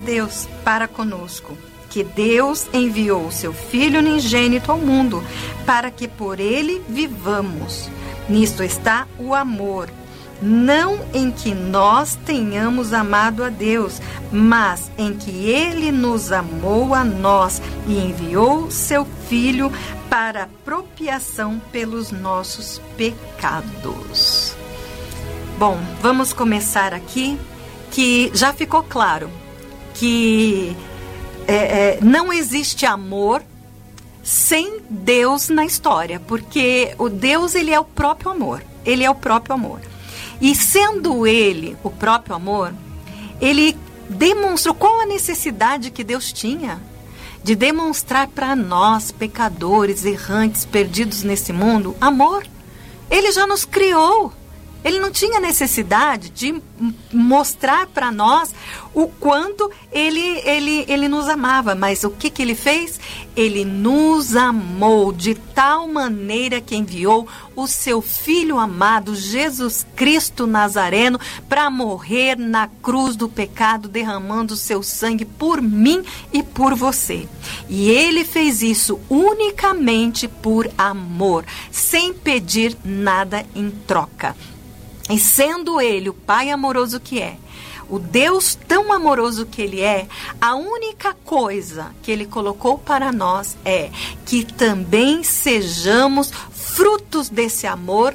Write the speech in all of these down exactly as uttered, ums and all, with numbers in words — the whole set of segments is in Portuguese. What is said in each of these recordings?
Deus para conosco, que Deus enviou o seu Filho unigênito ao mundo, para que por ele vivamos. Nisto está o amor, não em que nós tenhamos amado a Deus, mas em que ele nos amou a nós e enviou seu Filho para a propiação pelos nossos pecados. Bom, vamos começar aqui, que já ficou claro que é, é, não existe amor sem Deus na história, porque o Deus, ele é o próprio amor, ele é o próprio amor. E sendo ele o próprio amor, ele demonstrou qual a necessidade que Deus tinha de demonstrar para nós, pecadores, errantes, perdidos nesse mundo, amor. Ele já nos criou. Ele não tinha necessidade de mostrar para nós o quanto ele, ele, ele nos amava. Mas o que, que ele fez? Ele nos amou de tal maneira que enviou o seu Filho amado, Jesus Cristo Nazareno, para morrer na cruz do pecado, derramando o seu sangue por mim e por você. E ele fez isso unicamente por amor, sem pedir nada em troca. E sendo ele o Pai amoroso que é, o Deus tão amoroso que ele é, a única coisa que ele colocou para nós é que também sejamos frutos desse amor,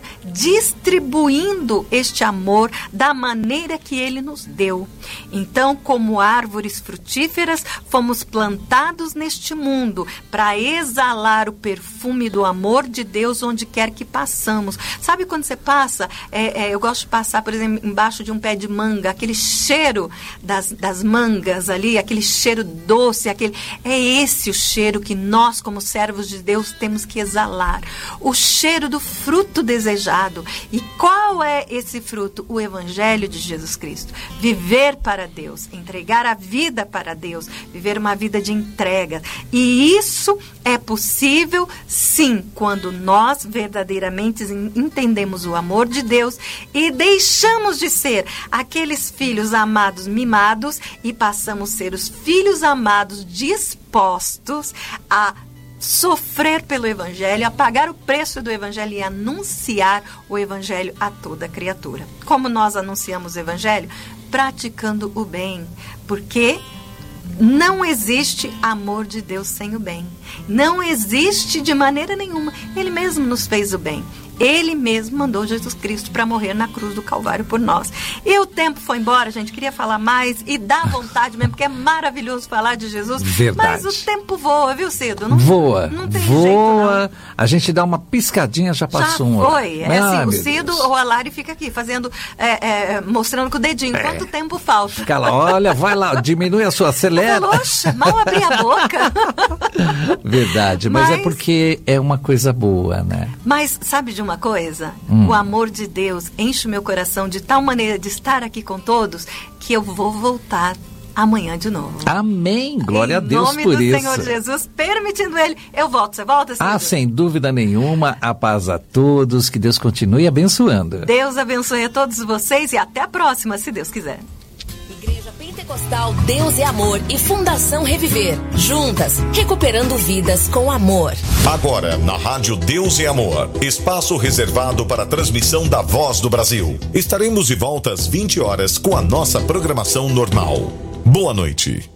distribuindo este amor da maneira que ele nos deu. Então, como árvores frutíferas, fomos plantados neste mundo para exalar o perfume do amor de Deus onde quer que passamos. Sabe quando você passa, é, é, eu gosto de passar, por exemplo, embaixo de um pé de manga, aquele cheiro das, das mangas ali, aquele cheiro doce, aquele, é esse o cheiro que nós, como servos de Deus, temos que exalar. O cheiro do fruto desejado. E qual é esse fruto? O Evangelho de Jesus Cristo. Viver para Deus, entregar a vida para Deus, viver uma vida de entrega. E isso é possível, sim, quando nós verdadeiramente entendemos o amor de Deus e deixamos de ser aqueles filhos amados mimados e passamos a ser os filhos amados dispostos a sofrer pelo Evangelho, a pagar o preço do Evangelho e anunciar o Evangelho a toda criatura. Como nós anunciamos o Evangelho? Praticando o bem, porque não existe amor de Deus sem o bem. Não existe de maneira nenhuma. Ele mesmo nos fez o bem. Ele mesmo mandou Jesus Cristo para morrer na cruz do Calvário por nós. E o tempo foi embora, gente. Queria falar mais e dá vontade mesmo, porque é maravilhoso falar de Jesus. Verdade. Mas o tempo voa, viu, Cido? Não, voa. Não tem voa. jeito, não. A gente dá uma piscadinha, já passou um. Já foi. É ah, assim, o Cido Deus. ou a Lari fica aqui fazendo, é, é, mostrando com o dedinho É. quanto tempo falta. Fica lá, olha, vai lá, diminui a sua, acelera. Poxa, mal abri a boca. Verdade, mas, Mas- é porque é uma coisa boa, né? Mas sabe de uma coisa? Hum. O amor de Deus enche o meu coração de tal maneira de estar aqui com todos que eu vou voltar amanhã de novo. Amém, glória Em a Deus nome por do isso. Senhor Jesus, permitindo Ele, eu volto. Você volta, Cido? Ah, sem dúvida nenhuma, a paz a todos, que Deus continue abençoando. Deus abençoe a todos vocês e até a próxima, se Deus quiser. Igreja Pentecostal Deus é Amor e Fundação Reviver. Juntas, recuperando vidas com amor. Agora, na Rádio Deus é Amor, espaço reservado para a transmissão da Voz do Brasil. Estaremos de volta às vinte horas com a nossa programação normal. Boa noite.